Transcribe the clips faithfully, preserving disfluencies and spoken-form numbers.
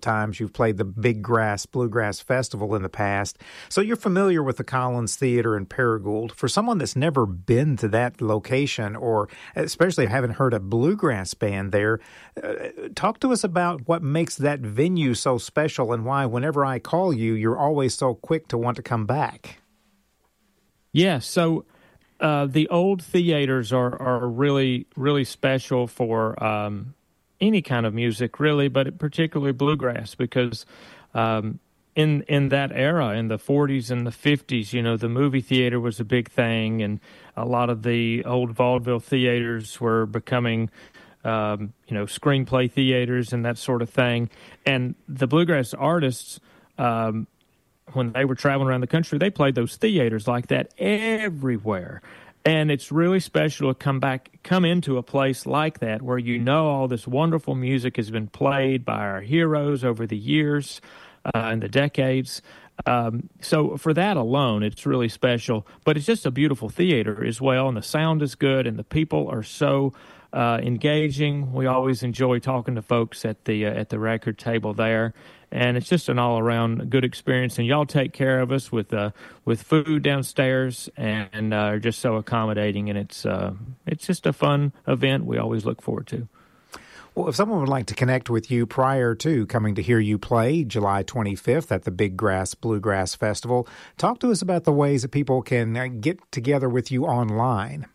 times you've played the Big Grass Bluegrass Festival in the past, so you're familiar with the Collins Theater in Paragould. For someone that's never been to that location, or especially haven't heard a bluegrass band there, uh, talk to us about what makes that venue so special and why whenever I call you, you're always so quick to want to come back. Yeah, so uh, the old theaters are, are really, really special for um, any kind of music, really, but particularly bluegrass, because um, in in that era, in the forties and the fifties, you know, the movie theater was a big thing, and a lot of the old vaudeville theaters were becoming, um, you know, screenplay theaters and that sort of thing. And the bluegrass artists, um, when they were traveling around the country, they played those theaters like that everywhere. And it's really special to come back, come into a place like that where you know all this wonderful music has been played by our heroes over the years uh, and the decades. Um, so for that alone, it's really special. But it's just a beautiful theater as well, and the sound is good, and the people are so uh, engaging. We always enjoy talking to folks at the uh, at the record table there. And it's just an all-around good experience. And y'all take care of us with uh, with food downstairs, and, and uh, are just so accommodating. And it's uh, it's just a fun event we always look forward to. Well, if someone would like to connect with you prior to coming to hear you play July twenty-fifth at the Big Grass Bluegrass Festival, talk to us about the ways that people can get together with you online.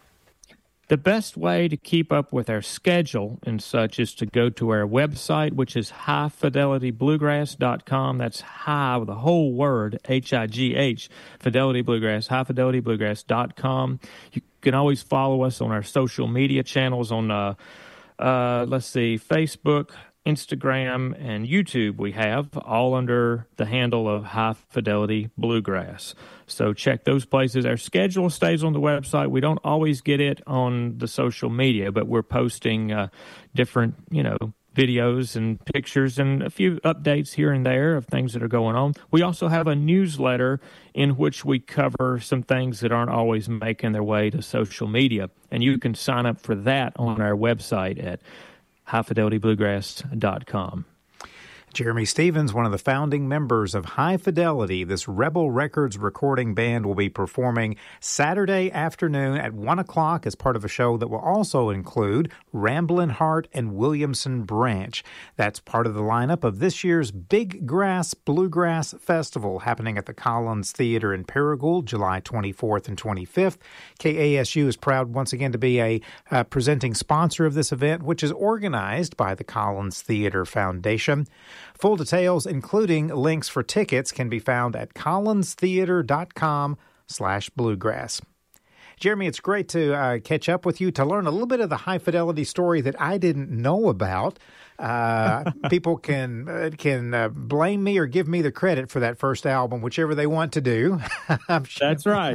The best way to keep up with our schedule and such is to go to our website, which is high fidelity bluegrass dot com. That's high with the whole word, H I G H, Fidelity Bluegrass, high fidelity bluegrass dot com. You can always follow us on our social media channels on, uh, uh, let's see, Facebook, Instagram, and YouTube we have, all under the handle of High Fidelity Bluegrass. So check those places. Our schedule stays on the website. We don't always get it on the social media, but we're posting uh, different, you know, videos and pictures and a few updates here and there of things that are going on. We also have a newsletter in which we cover some things that aren't always making their way to social media, and you can sign up for that on our website at high fidelity bluegrass dot com. Jeremy Stevens, one of the founding members of High Fidelity, this Rebel Records recording band, will be performing Saturday afternoon at one o'clock as part of a show that will also include Ramblin' Heart and Williamson Branch. That's part of the lineup of this year's Big Grass Bluegrass Festival, happening at the Collins Theater in Paragould, July twenty-fourth and twenty-fifth. K A S U is proud once again to be a uh, presenting sponsor of this event, which is organized by the Collins Theater Foundation. Full details, including links for tickets, can be found at collinstheater.com slash bluegrass. Jeremy, it's great to uh, catch up with you, to learn a little bit of the High Fidelity story that I didn't know about. Uh, people can uh, can uh, blame me or give me the credit for that first album, whichever they want to do. I'm sure. That's right.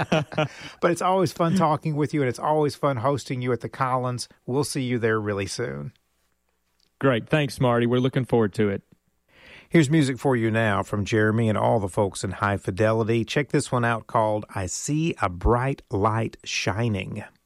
But it's always fun talking with you, and it's always fun hosting you at the Collins. We'll see you there really soon. Great. Thanks, Marty. We're looking forward to it. Here's music for you now from Jeremy and all the folks in High Fidelity. Check this one out called I See a Bright Light Shining.